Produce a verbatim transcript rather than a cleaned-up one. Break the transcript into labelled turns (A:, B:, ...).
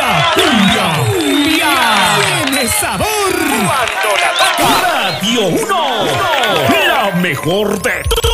A: La cumbia, cumbia tiene sabor.
B: Cuando la toca
A: Radio uno, la mejor de